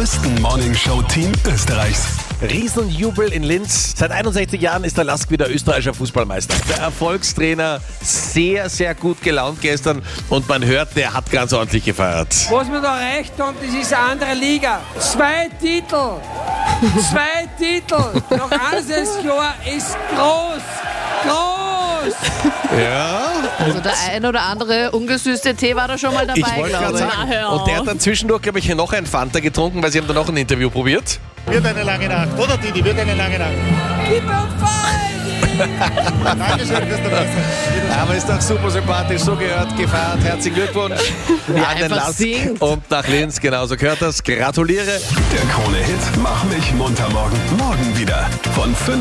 größten Morningshow-Team Österreichs. Riesenjubel in Linz. Seit 61 Jahren ist der Lask wieder österreichischer Fußballmeister. Der Erfolgstrainer sehr, sehr gut gelaunt gestern und man hört, der hat ganz ordentlich gefeiert. Was wir da erreicht haben, das ist eine andere Liga. 2 Titel. 2 Titel. Noch eines ist klar, ist groß. Groß. Ja. Also der ein oder andere ungesüßte Tee war da schon mal dabei, Ich wollte gerade glaube ich. sagen. Und der hat dann zwischendurch, glaube ich, noch ein Fanta getrunken, weil sie haben dann noch ein Interview probiert. Wird eine lange Nacht, oder Didi? Wird eine lange Nacht. Gib ihm Fein. Dankeschön fürs dabei. Aber ist doch super sympathisch, so gehört, gefeiert. Herzlichen Glückwunsch an den einfach Lask singt. und nach Linz. Genauso gehört das. Gratuliere. Der Krone-Hit Mach mich munter morgen. Morgen wieder von 5